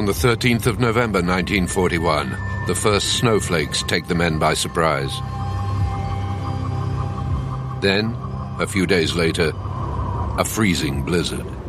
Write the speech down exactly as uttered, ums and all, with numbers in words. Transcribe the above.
On the thirteenth of November nineteen forty-one, the first snowflakes take the men by surprise. Then, a few days later, a freezing blizzard.